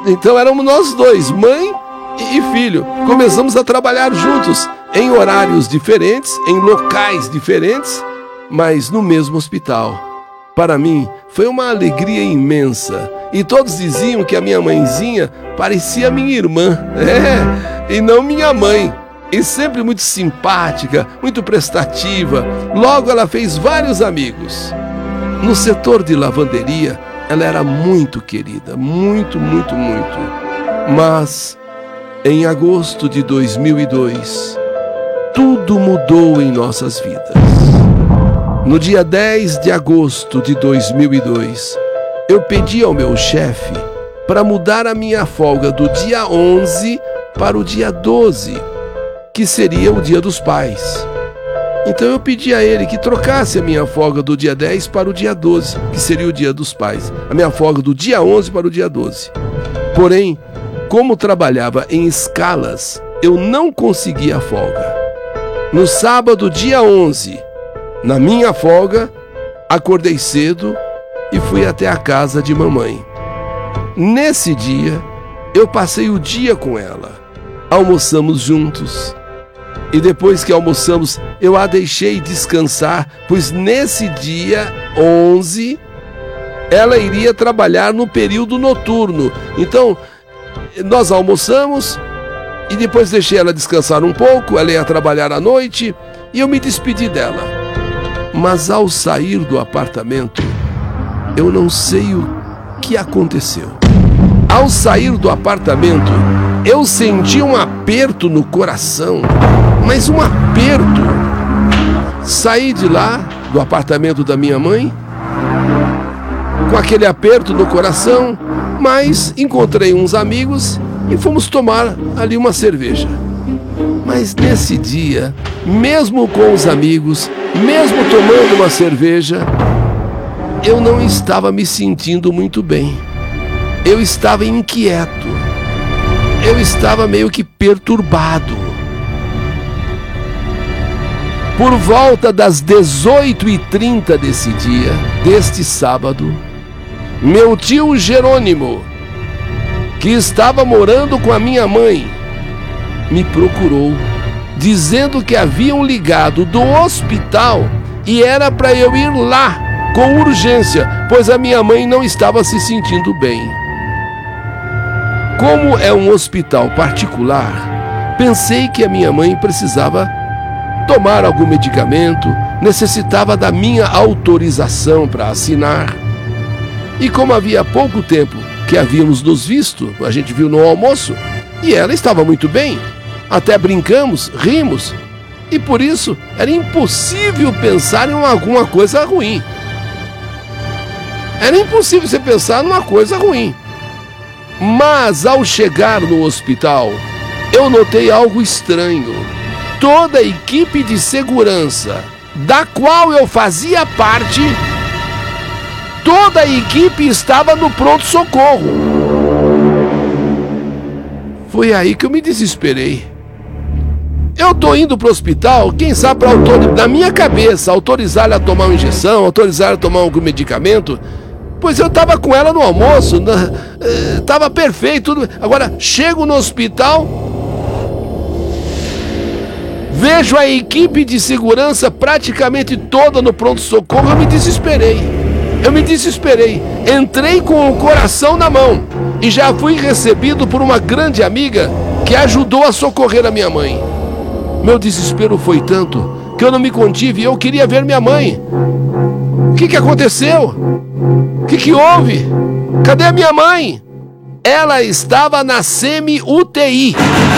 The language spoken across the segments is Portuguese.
Então éramos nós dois, mãe e filho. Começamos a trabalhar juntos, em horários diferentes, em locais diferentes, mas no mesmo hospital. Para mim, foi uma alegria imensa. E todos diziam que a minha mãezinha parecia minha irmã. E não minha mãe. E sempre muito simpática, muito prestativa. Logo ela fez vários amigos. No setor de lavanderia, ela era muito querida, muito, muito, muito. Mas, em agosto de 2002, tudo mudou em nossas vidas. No dia 10 de agosto de 2002, eu pedi ao meu chefe para mudar a minha folga do dia 11 para o dia 12, que seria o Dia dos Pais. Então eu pedi a ele que trocasse a minha folga do dia 10 para o dia 12, que seria o Dia dos Pais. A minha folga do dia 11 para o dia 12. Porém, como trabalhava em escalas, eu não conseguia a folga. No sábado, dia 11, na minha folga, acordei cedo e fui até a casa de mamãe. Nesse dia, eu passei o dia com ela. Almoçamos juntos. E depois que almoçamos, eu a deixei descansar, pois nesse dia 11, ela iria trabalhar no período noturno. Então, nós almoçamos e depois deixei ela descansar um pouco, ela ia trabalhar à noite e eu me despedi dela. Mas ao sair do apartamento, eu não sei o que aconteceu. Ao sair do apartamento, eu senti um aperto no coração, mas um aperto. Saí de lá, do apartamento da minha mãe, com aquele aperto no coração, mas encontrei uns amigos e fomos tomar ali uma cerveja. Mas nesse dia, mesmo com os amigos, mesmo tomando uma cerveja, eu não estava me sentindo muito bem. Eu estava inquieto. Eu estava meio que perturbado. Por volta das 18h30 desse dia, deste sábado, meu tio Jerônimo, que estava morando com a minha mãe, me procurou, dizendo que haviam ligado do hospital e era para eu ir lá com urgência, pois a minha mãe não estava se sentindo bem. Como é um hospital particular, pensei que a minha mãe precisava tomar algum medicamento, necessitava da minha autorização para assinar. E como havia pouco tempo que havíamos nos visto, a gente viu no almoço, e ela estava muito bem, até brincamos, rimos, e por isso era impossível pensar em alguma coisa ruim. Era impossível você pensar numa coisa ruim. Mas ao chegar no hospital, eu notei algo estranho. Toda a equipe de segurança, da qual eu fazia parte, toda a equipe estava no pronto-socorro. Foi aí que eu me desesperei. Eu tô indo pro hospital, quem sabe na minha cabeça, autorizar ela a tomar uma injeção, autorizar ela a tomar algum medicamento. Pois eu estava com ela no almoço, estava perfeito, tudo. Agora, chego no hospital, vejo a equipe de segurança praticamente toda no pronto-socorro, eu me desesperei. Entrei com o coração na mão e já fui recebido por uma grande amiga que ajudou a socorrer a minha mãe. Meu desespero foi tanto que eu não me contive e eu queria ver minha mãe. O que aconteceu? O que houve? Cadê a minha mãe? Ela estava na semi-UTI.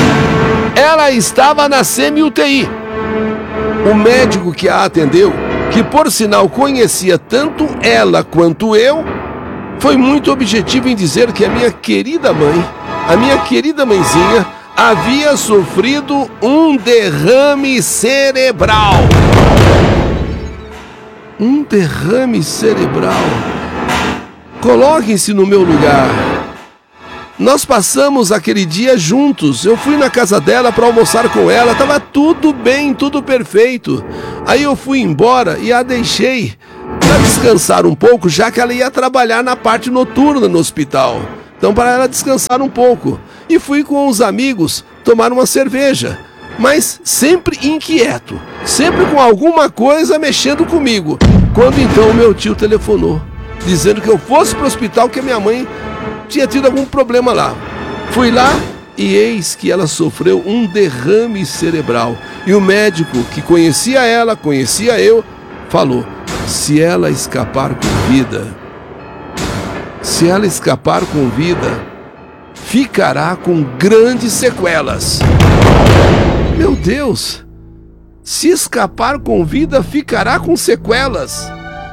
O médico que a atendeu, que por sinal conhecia tanto ela quanto eu, foi muito objetivo em dizer que a minha querida mãezinha, havia sofrido um derrame cerebral. Um derrame cerebral. Coloquem-se no meu lugar. Nós passamos aquele dia juntos. Eu fui na casa dela para almoçar com ela. Tava tudo bem, tudo perfeito. Aí eu fui embora e a deixei para descansar um pouco, já que ela ia trabalhar na parte noturna no hospital. Então, para ela descansar um pouco. E fui com os amigos tomar uma cerveja, mas sempre inquieto, sempre com alguma coisa mexendo comigo. Quando então meu tio telefonou, dizendo que eu fosse para o hospital, que a minha mãe tinha tido algum problema lá. Fui lá e eis que ela sofreu um derrame cerebral. E o médico, que conhecia ela, conhecia eu, falou: se ela escapar com vida, ficará com grandes sequelas. Meu Deus! Se escapar com vida, ficará com sequelas.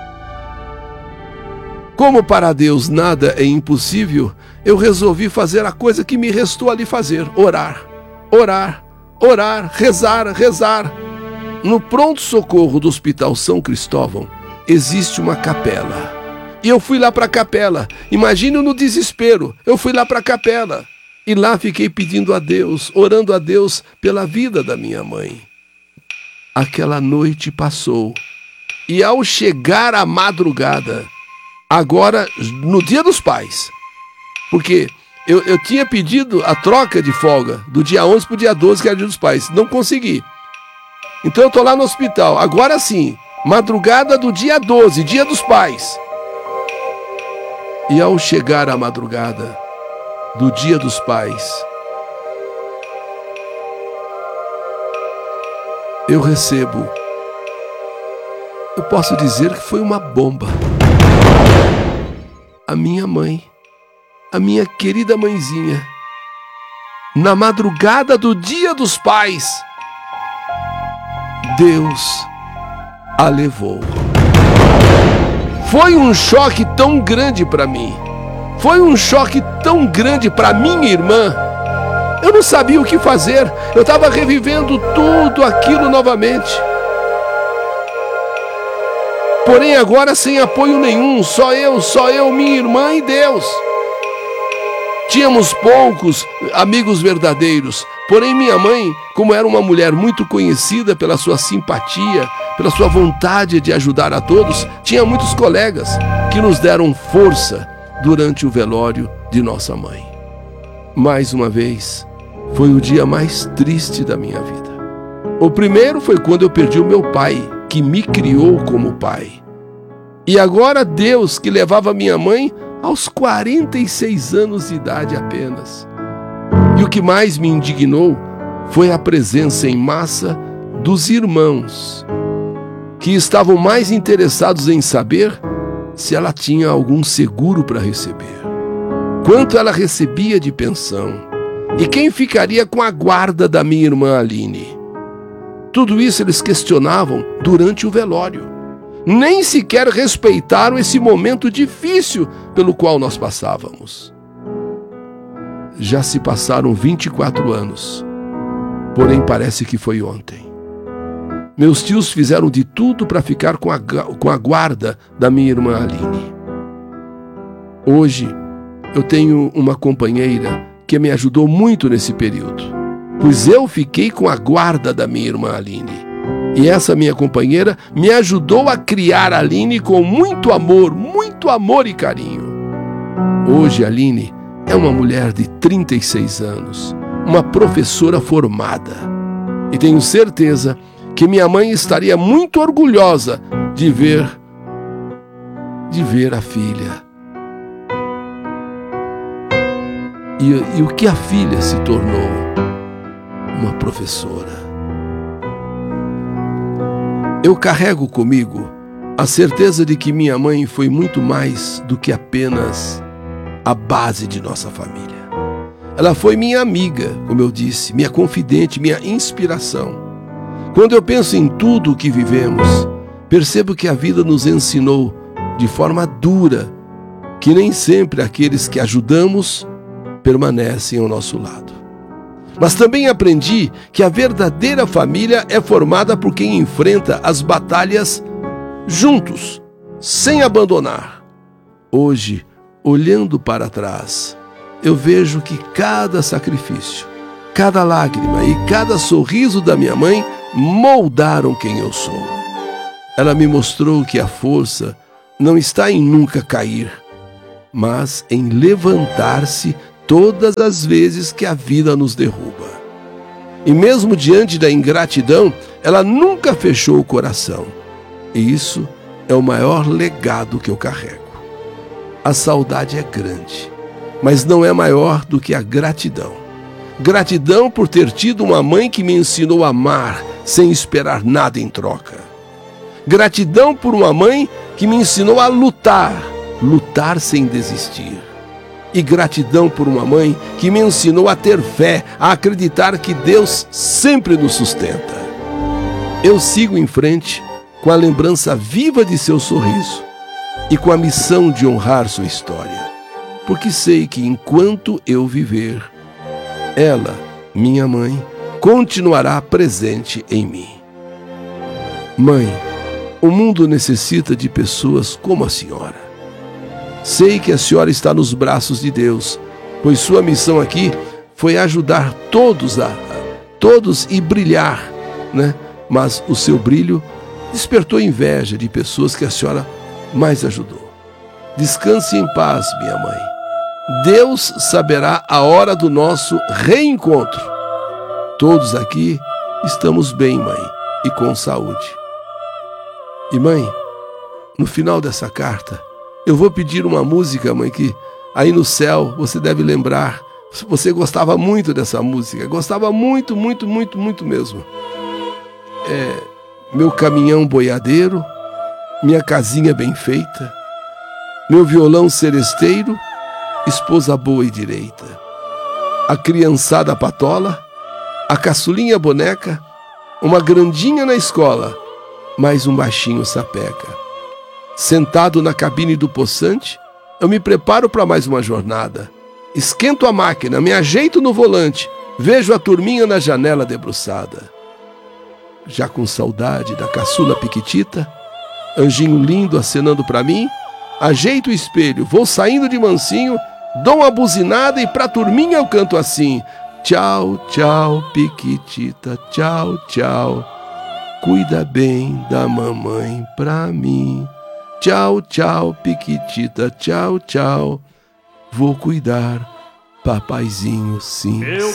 Como para Deus nada é impossível, eu resolvi fazer a coisa que me restou ali fazer: orar, orar, orar, rezar, rezar. No pronto-socorro do Hospital São Cristóvão existe uma capela. E eu fui lá para a capela. Imagine no desespero. Eu fui lá para a capela. E lá fiquei pedindo a Deus, orando a Deus pela vida da minha mãe. Aquela noite passou. E ao chegar a madrugada, agora no Dia dos Pais, porque eu tinha pedido a troca de folga do dia 11 para o dia 12, que era o Dia dos Pais. Não consegui. Então eu estou lá no hospital. Agora sim, madrugada do dia 12, Dia dos Pais. E ao chegar a madrugada do Dia dos Pais, eu recebo, eu posso dizer que foi uma bomba. A minha mãe, a minha querida mãezinha, na madrugada do Dia dos Pais, Deus a levou. Foi um choque tão grande para mim. Foi um choque tão grande para minha irmã. Eu não sabia o que fazer. Eu estava revivendo tudo aquilo novamente. Porém, agora sem apoio nenhum. Só eu, minha irmã e Deus. Tínhamos poucos amigos verdadeiros. Porém, minha mãe, como era uma mulher muito conhecida pela sua simpatia, pela sua vontade de ajudar a todos, tinha muitos colegas que nos deram força durante o velório de nossa mãe. Mais uma vez, foi o dia mais triste da minha vida. O primeiro foi quando eu perdi o meu pai, que me criou como pai. E agora Deus, que levava minha mãe aos 46 anos de idade apenas. E o que mais me indignou foi a presença em massa dos irmãos, que estavam mais interessados em saber se ela tinha algum seguro para receber, quanto ela recebia de pensão e quem ficaria com a guarda da minha irmã Aline. Tudo isso eles questionavam durante o velório. Nem sequer respeitaram esse momento difícil pelo qual nós passávamos. Já se passaram 24 anos, porém parece que foi ontem. Meus tios fizeram de tudo para ficar com a guarda da minha irmã Aline. Hoje, eu tenho uma companheira que me ajudou muito nesse período, pois eu fiquei com a guarda da minha irmã Aline. E essa minha companheira me ajudou a criar a Aline com muito amor e carinho. Hoje, a Aline é uma mulher de 36 anos, uma professora formada. E tenho certeza que minha mãe estaria muito orgulhosa de ver a filha. E o que a filha se tornou? Uma professora. Eu carrego comigo a certeza de que minha mãe foi muito mais do que apenas a base de nossa família. Ela foi minha amiga, como eu disse, minha confidente, minha inspiração. Quando eu penso em tudo o que vivemos, percebo que a vida nos ensinou de forma dura que nem sempre aqueles que ajudamos permanecem ao nosso lado. Mas também aprendi que a verdadeira família é formada por quem enfrenta as batalhas juntos, sem abandonar. Hoje, olhando para trás, eu vejo que cada sacrifício, cada lágrima e cada sorriso da minha mãe moldaram quem eu sou. Ela me mostrou que a força não está em nunca cair, mas em levantar-se todas as vezes que a vida nos derruba. E mesmo diante da ingratidão, ela nunca fechou o coração. E isso é o maior legado que eu carrego. A saudade é grande, mas não é maior do que a gratidão. Gratidão por ter tido uma mãe que me ensinou a amar sem esperar nada em troca. Gratidão por uma mãe que me ensinou a lutar sem desistir. E gratidão por uma mãe que me ensinou a ter fé, a acreditar que Deus sempre nos sustenta. Eu sigo em frente com a lembrança viva de seu sorriso e com a missão de honrar sua história, porque sei que enquanto eu viver, ela, minha mãe, continuará presente em mim. Mãe, o mundo necessita de pessoas como a senhora. Sei que a senhora está nos braços de Deus, pois sua missão aqui foi ajudar todos e brilhar, né? Mas o seu brilho despertou inveja de pessoas que a senhora mais ajudou. Descanse em paz, minha mãe. Deus saberá a hora do nosso reencontro. Todos aqui estamos bem, mãe, e com saúde. E mãe, no final dessa carta, eu vou pedir uma música, mãe, que aí no céu você deve lembrar. Você gostava muito dessa música, gostava muito, muito, muito, muito mesmo. Meu caminhão boiadeiro, minha casinha bem feita, meu violão seresteiro, esposa boa e direita, a criançada patola, a caçulinha boneca, uma grandinha na escola, mais um baixinho sapeca. Sentado na cabine do poçante, eu me preparo para mais uma jornada. Esquento a máquina, me ajeito no volante, vejo a turminha na janela debruçada. Já com saudade da caçula piquitita, anjinho lindo acenando para mim, ajeito o espelho, vou saindo de mansinho, dou uma buzinada e pra turminha eu canto assim: tchau, tchau, piquitita, tchau, tchau, cuida bem da mamãe pra mim. Tchau, tchau, piquitita, tchau, tchau, vou cuidar, papaizinho, sim.